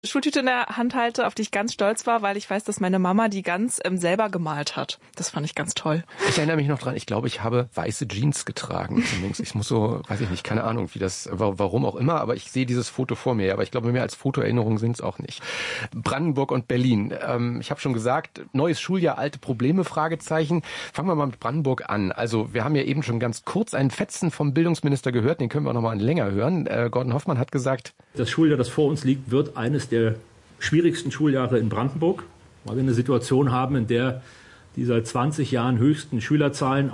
Schultüte in der Hand halte, auf die ich ganz stolz war, weil ich weiß, dass meine Mama die ganz selber gemalt hat. Das fand ich ganz toll. Ich erinnere mich noch dran, ich glaube, ich habe weiße Jeans getragen. Ich muss so, weiß ich nicht, keine Ahnung, warum auch immer, aber ich sehe dieses Foto vor mir. Aber ich glaube, mehr als Fotoerinnerungen sind es auch nicht. Brandenburg und Berlin. Ich habe schon gesagt, neues Schuljahr, alte Probleme, Fragezeichen. Fangen wir mal mit Brandenburg an. Also wir haben ja eben schon ganz kurz einen Fetzen vom Bildungsminister gehört, den können wir noch mal länger hören. Gordon Hoffmann hat gesagt, das Schuljahr, das vor uns liegt, wird eines der schwierigsten Schuljahre in Brandenburg, weil wir eine Situation haben, in der die seit 20 Jahren höchsten Schülerzahlen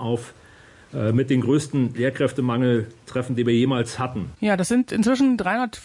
mit den größten Lehrkräftemangel treffen, die wir jemals hatten. Ja, das sind inzwischen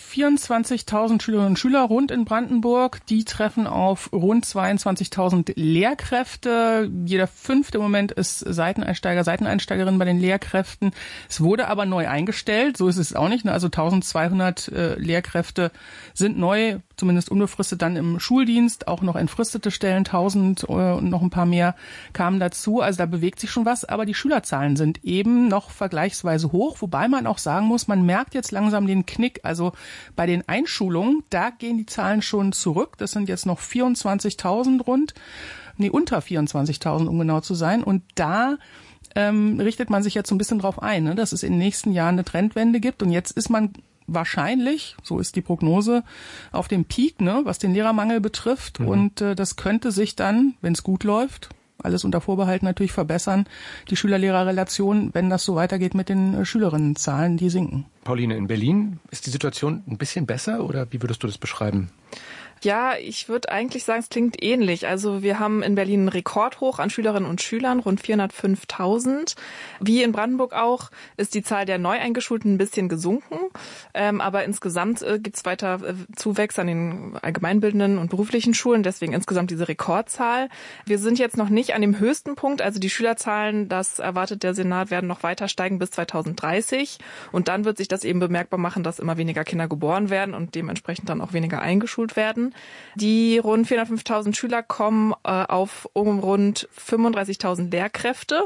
324.000 Schülerinnen und Schüler rund in Brandenburg. Die treffen auf rund 22.000 Lehrkräfte. Jeder fünfte im Moment ist Seiteneinsteigerin bei den Lehrkräften. Es wurde aber neu eingestellt, so ist es auch nicht. Also 1.200 Lehrkräfte sind neu, zumindest unbefristet dann im Schuldienst. Auch noch entfristete Stellen, 1.000 und noch ein paar mehr kamen dazu. Also da bewegt sich schon was, aber die Schülerzahlen sind eben noch vergleichsweise hoch, wobei man auch sagen muss, man merkt jetzt langsam den Knick. Also bei den Einschulungen, da gehen die Zahlen schon zurück. Das sind jetzt noch 24.000 unter 24.000, um genau zu sein. Und da richtet man sich jetzt so ein bisschen drauf ein, ne, dass es in den nächsten Jahren eine Trendwende gibt. Und jetzt ist man wahrscheinlich, so ist die Prognose, auf dem Peak, ne, was den Lehrermangel betrifft. Mhm. Und das könnte sich dann, wenn es gut läuft, alles unter Vorbehalt natürlich verbessern, die Schüler-Lehrer-Relation, wenn das so weitergeht mit den Schülerinnenzahlen, die sinken. Pauline, in Berlin ist die Situation ein bisschen besser oder wie würdest du das beschreiben? Ja, ich würde eigentlich sagen, es klingt ähnlich. Also wir haben in Berlin einen Rekordhoch an Schülerinnen und Schülern, rund 405.000. Wie in Brandenburg auch ist die Zahl der Neueingeschulten ein bisschen gesunken. Aber insgesamt gibt es weiter Zuwächse an den allgemeinbildenden und beruflichen Schulen. Deswegen insgesamt diese Rekordzahl. Wir sind jetzt noch nicht an dem höchsten Punkt. Also die Schülerzahlen, das erwartet der Senat, werden noch weiter steigen bis 2030. Und dann wird sich das eben bemerkbar machen, dass immer weniger Kinder geboren werden und dementsprechend dann auch weniger eingeschult werden. Die rund 405.000 Schüler kommen auf rund 35.000 Lehrkräfte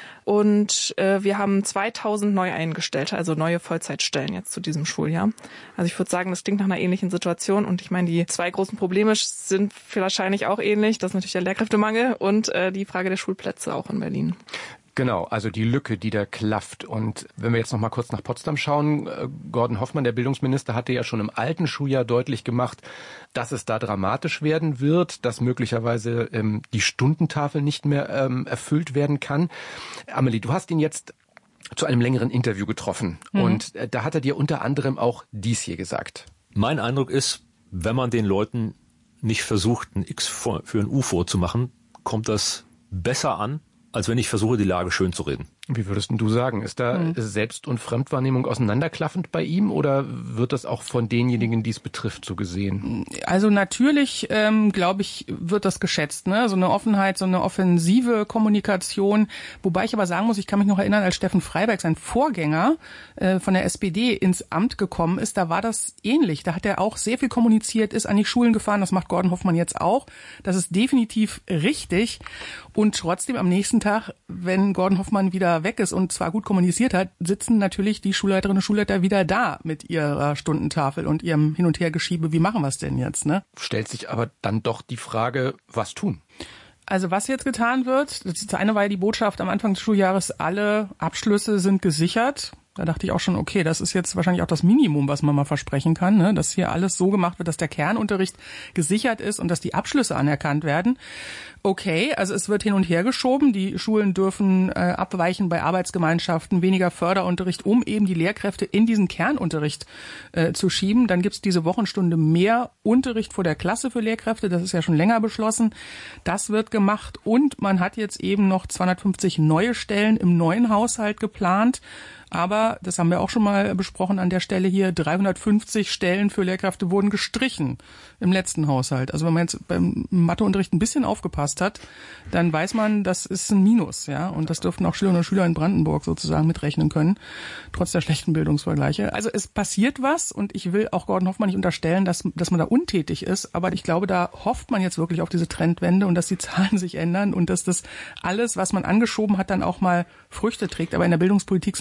und wir haben 2.000 Neueingestellte, also neue Vollzeitstellen jetzt zu diesem Schuljahr. Also ich würde sagen, das klingt nach einer ähnlichen Situation und ich meine, die zwei großen Probleme sind wahrscheinlich auch ähnlich. Das ist natürlich der Lehrkräftemangel und die Frage der Schulplätze auch in Berlin. Genau, also die Lücke, die da klafft. Und wenn wir jetzt noch mal kurz nach Potsdam schauen, Gordon Hoffmann, der Bildungsminister, hatte ja schon im alten Schuljahr deutlich gemacht, dass es da dramatisch werden wird, dass möglicherweise die Stundentafel nicht mehr erfüllt werden kann. Amelie, du hast ihn jetzt zu einem längeren Interview getroffen und da hat er dir unter anderem auch dies hier gesagt. Mein Eindruck ist, wenn man den Leuten nicht versucht, ein X für ein U vorzumachen, kommt das besser an, als wenn ich versuche, die Lage schön zu reden. Wie würdest du sagen? Ist da Selbst- und Fremdwahrnehmung auseinanderklaffend bei ihm oder wird das auch von denjenigen, die es betrifft, so gesehen? Also natürlich, glaube ich, wird das geschätzt, ne? So eine Offenheit, so eine offensive Kommunikation. Wobei ich aber sagen muss, ich kann mich noch erinnern, als Steffen Freiberg, sein Vorgänger von der SPD, ins Amt gekommen ist, da war das ähnlich. Da hat er auch sehr viel kommuniziert, ist an die Schulen gefahren. Das macht Gordon Hoffmann jetzt auch. Das ist definitiv richtig. Und trotzdem am nächsten Tag, wenn Gordon Hoffmann wieder weg ist und zwar gut kommuniziert hat, sitzen natürlich die Schulleiterinnen und Schulleiter wieder da mit ihrer Stundentafel und ihrem Hin- und Hergeschiebe. Wie machen wir es denn jetzt, ne? Stellt sich aber dann doch die Frage, was tun? Also was jetzt getan wird, das eine war ja die Botschaft am Anfang des Schuljahres, alle Abschlüsse sind gesichert. Da dachte ich auch schon, okay, das ist jetzt wahrscheinlich auch das Minimum, was man mal versprechen kann, ne? Dass hier alles so gemacht wird, dass der Kernunterricht gesichert ist und dass die Abschlüsse anerkannt werden. Okay, also es wird hin und her geschoben. Die Schulen dürfen abweichen bei Arbeitsgemeinschaften, weniger Förderunterricht, um eben die Lehrkräfte in diesen Kernunterricht zu schieben. Dann gibt's diese Wochenstunde mehr Unterricht vor der Klasse für Lehrkräfte. Das ist ja schon länger beschlossen. Das wird gemacht und man hat jetzt eben noch 250 neue Stellen im neuen Haushalt geplant. Aber, das haben wir auch schon mal besprochen an der Stelle hier, 350 Stellen für Lehrkräfte wurden gestrichen im letzten Haushalt. Also wenn man jetzt beim Matheunterricht ein bisschen aufgepasst hat, dann weiß man, das ist ein Minus, ja. Und das dürften auch Schülerinnen und Schüler in Brandenburg sozusagen mitrechnen können, trotz der schlechten Bildungsvergleiche. Also es passiert was und ich will auch Gordon Hoffmann nicht unterstellen, dass man da untätig ist. Aber ich glaube, da hofft man jetzt wirklich auf diese Trendwende und dass die Zahlen sich ändern und dass das alles, was man angeschoben hat, dann auch mal Früchte trägt. Aber in der Bildungspolitik sind das eben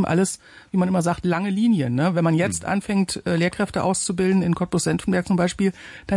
alles, wie man immer sagt, lange Linien. Ne? Wenn man jetzt anfängt, Lehrkräfte auszubilden, in Cottbus-Senftenberg zum Beispiel, dann